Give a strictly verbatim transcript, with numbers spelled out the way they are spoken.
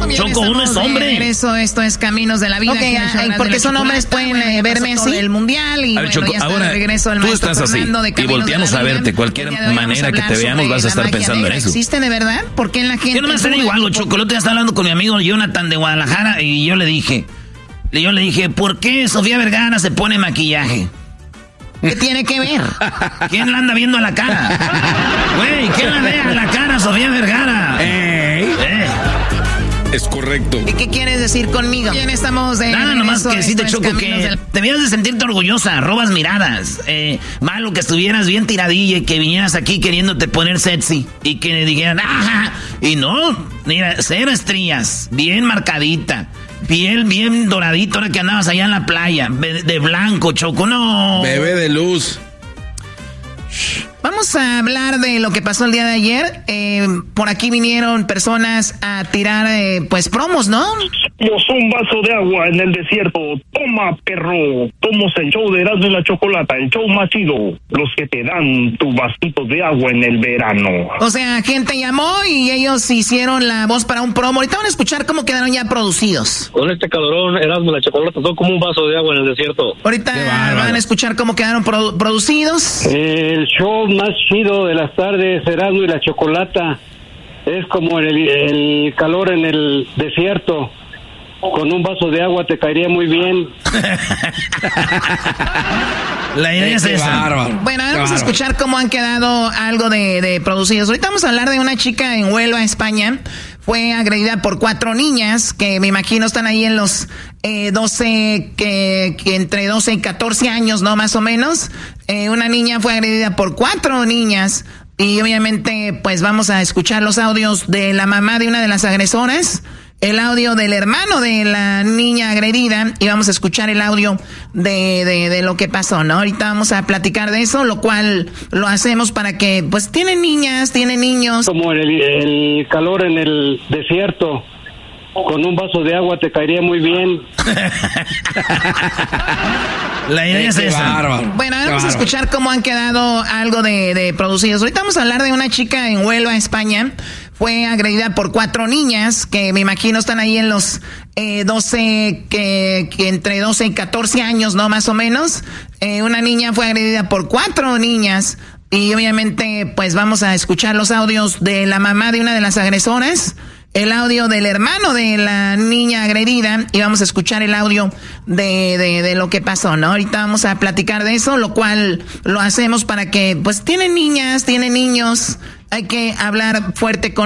Choco, uno es hombre. Eso, esto es Caminos de la Vida. Okay, ay, porque son hombres pueden eh, verme así. El mundial y ver, bueno, Choco, ya está ahora, de regreso el tú maestro estás así Fernando de y Caminos volteamos de la a Vida. verte. Cualquier manera que te veamos vas a estar pensando en eso. ¿Existe de verdad? ¿Por qué la gente...? Yo no me sé igual, Choco. El otro día estaba hablando con mi amigo Jonathan de Guadalajara y yo le dije... Yo le dije, ¿por qué Sofía Vergara se pone maquillaje? ¿Qué tiene que ver? ¿Quién la anda viendo a la cara? Güey, ¿quién la ve a la cara, Sofía Vergara? Ey. Eh. Es correcto. ¿Y qué quieres decir conmigo? Bien, estamos de... Nada, nomás que sí te choco que del... debías de sentirte orgullosa, robas miradas. Eh, malo que estuvieras bien tiradilla y que vinieras aquí queriéndote poner sexy y que dijeran, ¡ajá! Y no, mira, cero estrías, bien marcadita. Piel bien doradito ahora que andabas allá en la playa. De blanco, Choco, no. Bebé de luz. Vamos a hablar de lo que pasó el día de ayer. Eh, por aquí vinieron personas a tirar, eh, pues, promos, ¿no? Un vaso de agua en el desierto. Toma, perro. Somos el show de Erasmo y la Chocolata, el show más chido. Los que te dan tu vasito de agua en el verano. O sea, gente llamó y ellos hicieron la voz para un promo. Ahorita van a escuchar cómo quedaron ya producidos. Con este calorón, Erasmo y la Chocolata son como un vaso de agua en el desierto. Ahorita van a escuchar cómo quedaron produ- producidos. El show más chido de las tardes, Erasmo y la Chocolata, es como el, el calor en el desierto. Con un vaso de agua te caería muy bien. La idea es esa. Bárbaro. Bueno, ahora vamos Bárbaro. a escuchar cómo han quedado algo de, de producidos. Ahorita vamos a hablar de una chica en Huelva, España. Fue agredida por cuatro niñas que me imagino están ahí en los eh, doce, que, que entre doce y catorce años, ¿no? Más o menos. Eh, una niña fue agredida por cuatro niñas. Y obviamente, pues vamos a escuchar los audios de la mamá de una de las agresoras, el audio del hermano de la niña agredida y vamos a escuchar el audio de, de, de lo que pasó, ¿no? Ahorita vamos a platicar de eso, lo cual lo hacemos para que, pues, tienen niñas, tienen niños. Como el, el calor en el desierto. Con un vaso de agua te caería muy bien. La idea es esa. Bárbaro. Bueno, ahora Qué vamos a bárbaro. escuchar cómo han quedado algo de, de producidos. Ahorita vamos a hablar de una chica en Huelva, España. Fue agredida por cuatro niñas que me imagino están ahí en los eh, doce, que, que entre doce y catorce años, ¿no? Más o menos. Eh, una niña fue agredida por cuatro niñas y obviamente pues vamos a escuchar los audios de la mamá de una de las agresoras, el audio del hermano de la niña agredida y vamos a escuchar el audio de, de, de lo que pasó, ¿no? Ahorita vamos a platicar de eso, lo cual lo hacemos para que, pues, tienen niñas, tienen niños, hay que hablar fuerte con